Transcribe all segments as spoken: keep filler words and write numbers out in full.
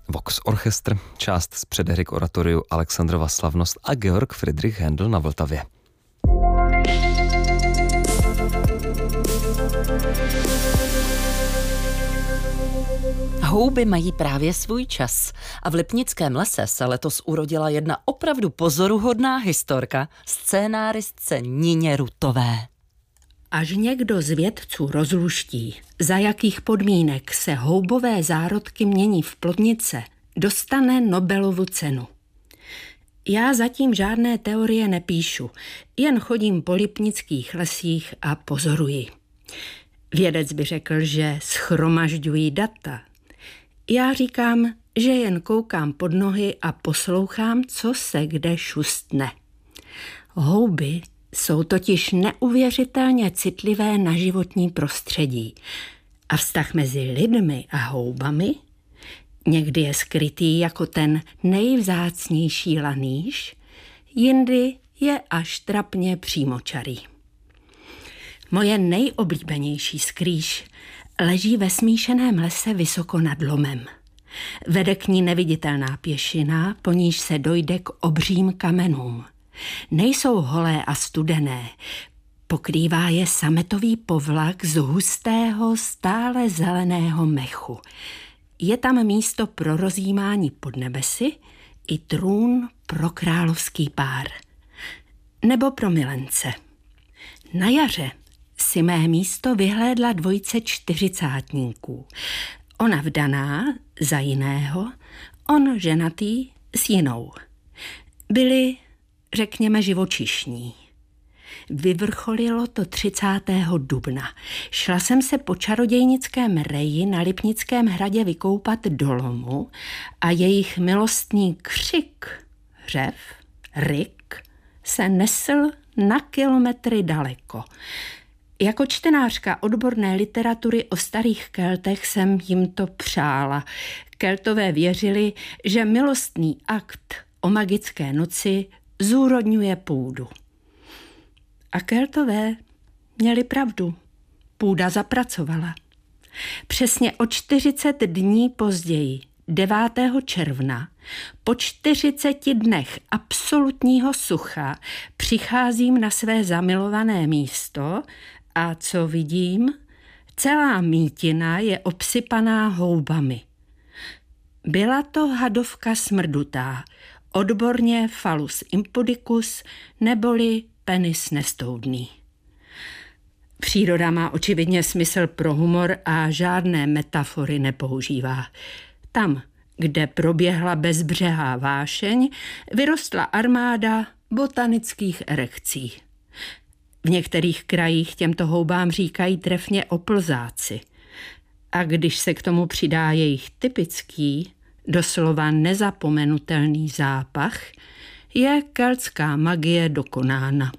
Vox Orchestr, část z předehry k oratoriu Alexandrova slavnost a Georg Friedrich Händel na Vltavě. Houby mají právě svůj čas a v Lipnickém lese se letos urodila jedna opravdu pozoruhodná historka scénáristce Nině Rutové. Až někdo z vědců rozluští, za jakých podmínek se houbové zárodky mění v plodnice, dostane Nobelovu cenu. Já zatím žádné teorie nepíšu, jen chodím po lipnických lesích a pozoruji. Vědec by řekl, že shromažďují data. Já říkám, že jen koukám pod nohy a poslouchám, co se kde šustne. Houby jsou totiž neuvěřitelně citlivé na životní prostředí a vztah mezi lidmi a houbami někdy je skrytý jako ten nejvzácnější lanýž, jindy je až trapně přímočarý. Moje nejoblíbenější skrýš leží ve smíšeném lese vysoko nad lomem. Vede k ní neviditelná pěšina, po níž se dojde k obřím kamenům. Nejsou holé a studené, pokrývá je sametový povlak z hustého, stále zeleného mechu. Je tam místo pro rozjímání pod nebesy i trůn pro královský pár. Nebo pro milence. Na jaře si mé místo vyhlédla dvojice čtyřicátníků. Ona vdaná za jiného, on ženatý s jinou. Byli, řekněme, živočišní. Vyvrcholilo to třicátého dubna. Šla jsem se po čarodějnickém reji na Lipnickém hradě vykoupat do lomu a jejich milostný křik, řev, ryk se nesl na kilometry daleko. Jako čtenářka odborné literatury o starých Keltech jsem jim to přála. Keltové věřili, že milostný akt o magické noci zúrodňuje půdu. A Keltové měli pravdu. Půda zapracovala. Přesně o čtyřicet dní později, devátého června, po čtyřiceti dnech absolutního sucha, přicházím na své zamilované místo a co vidím? Celá mítina je obsypaná houbami. Byla to hadovka smrdutá, odborně Phallus impudicus neboli penis nestoudný. Příroda má očividně smysl pro humor a žádné metafory nepoužívá. Tam, kde proběhla bezbřehá vášeň, vyrostla armáda botanických erekcí. V některých krajích těmto houbám říkají trefně oplzáci. A když se k tomu přidá jejich typický, doslova nezapomenutelný zápach, je keltská magie dokonána.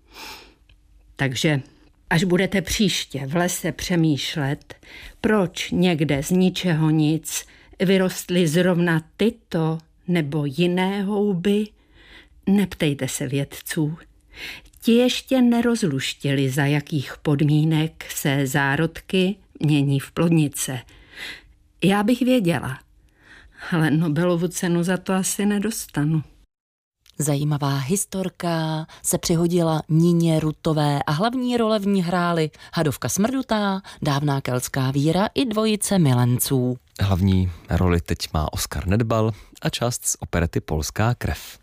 Takže až budete příště v lese přemýšlet, proč někde z ničeho nic vyrostly zrovna tyto nebo jiné houby, neptejte se vědců. Ti ještě nerozluštili, za jakých podmínek se zárodky mění v plodnice. Já bych věděla, ale Nobelovu cenu za to asi nedostanu. Zajímavá historka se přihodila Nině Rutové a hlavní role v ní hrály hadovka smrdutá, dávná keltská víra i dvojice milenců. Hlavní roli teď má Oskar Nedbal a část z operety Polská krev.